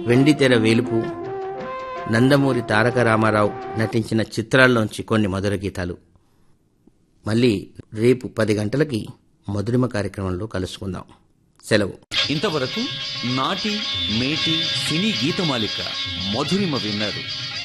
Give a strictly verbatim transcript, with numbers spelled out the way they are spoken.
వెండితెర వేలుపు, నందమూరి తారక రామారావు నటించిన చిత్రాల్లోంచి కొన్ని మధుర గీతాలు. మళ్ళీ రేపు పది గంటలకి మధురిమ కార్యక్రమంలో కలుసుకుందాం. సెలవు. ఇంతవరకు నాటి మేటి సినీ గీతమాలిక మధురిమ విన్నారు.